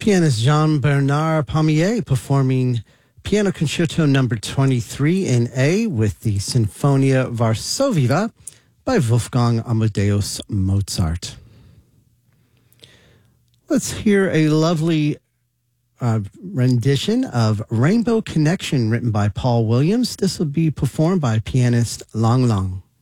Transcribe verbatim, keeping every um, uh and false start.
Pianist Jean-Bernard Palmier performing Piano Concerto number twenty-three in A with the Sinfonia Varsovia by Wolfgang Amadeus Mozart. Let's hear a lovely uh, rendition of Rainbow Connection written by Paul Williams. This will be performed by pianist Lang Lang.